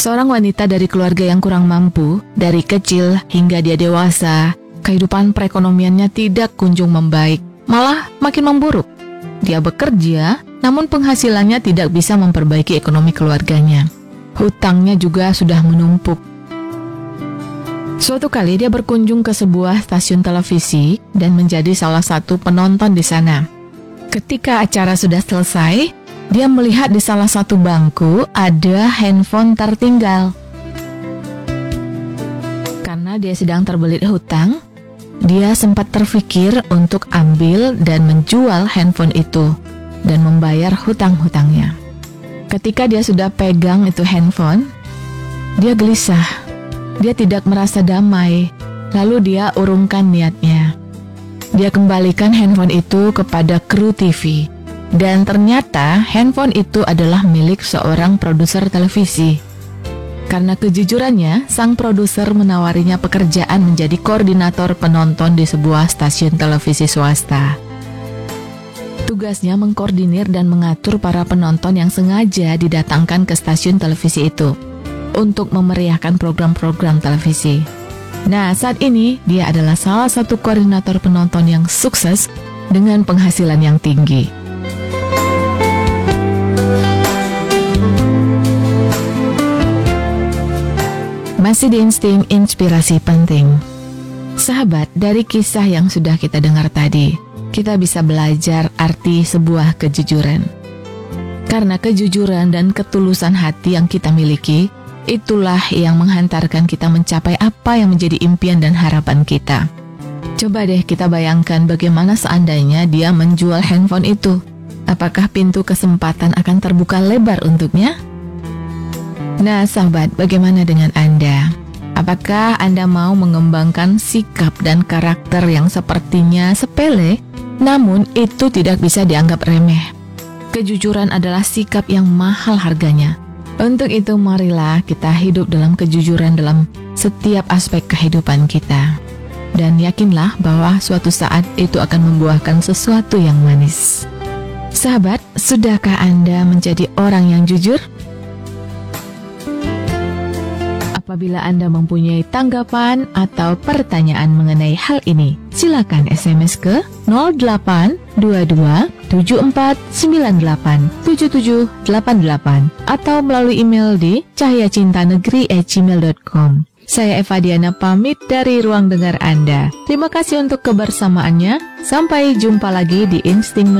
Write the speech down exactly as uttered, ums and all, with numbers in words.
Seorang wanita dari keluarga yang kurang mampu, dari kecil hingga dia dewasa, kehidupan perekonomiannya tidak kunjung membaik, malah makin memburuk. Dia bekerja, namun penghasilannya tidak bisa memperbaiki ekonomi keluarganya. Hutangnya juga sudah menumpuk. Suatu kali dia berkunjung ke sebuah stasiun televisi dan menjadi salah satu penonton di sana. Ketika acara sudah selesai, dia melihat di salah satu bangku ada handphone tertinggal. Karena dia sedang terbelit hutang, dia sempat terfikir untuk ambil dan menjual handphone itu dan membayar hutang-hutangnya. Ketika dia sudah pegang itu handphone, dia gelisah. Dia tidak merasa damai. Lalu dia urungkan niatnya. Dia kembalikan handphone itu kepada kru T V. Dan ternyata handphone itu adalah milik seorang produser televisi. Karena kejujurannya, sang produser menawarinya pekerjaan menjadi koordinator penonton di sebuah stasiun televisi swasta. Tugasnya mengkoordinir dan mengatur para penonton yang sengaja didatangkan ke stasiun televisi itu untuk memeriahkan program-program televisi. Nah, saat ini dia adalah salah satu koordinator penonton yang sukses dengan penghasilan yang tinggi. Masih di Insting Inspirasi Penting. Sahabat, dari kisah yang sudah kita dengar tadi, kita bisa belajar arti sebuah kejujuran. Karena kejujuran dan ketulusan hati yang kita miliki, itulah yang menghantarkan kita mencapai apa yang menjadi impian dan harapan kita. Coba deh kita bayangkan bagaimana seandainya dia menjual handphone itu. Apakah pintu kesempatan akan terbuka lebar untuknya? Nah, sahabat, bagaimana dengan Anda? Apakah Anda mau mengembangkan sikap dan karakter yang sepertinya sepele, namun itu tidak bisa dianggap remeh? Kejujuran adalah sikap yang mahal harganya. Untuk itu, marilah kita hidup dalam kejujuran dalam setiap aspek kehidupan kita. Dan yakinlah bahwa suatu saat itu akan membuahkan sesuatu yang manis. Sahabat, sudahkah Anda menjadi orang yang jujur? Apabila Anda mempunyai tanggapan atau pertanyaan mengenai hal ini, silakan S M S ke nol delapan dua dua tujuh empat sembilan delapan tujuh tujuh delapan delapan atau melalui email di cahyacintanegeri at gmail dot com. Saya Eva Diana pamit dari ruang dengar Anda. Terima kasih untuk kebersamaannya. Sampai jumpa lagi di Insting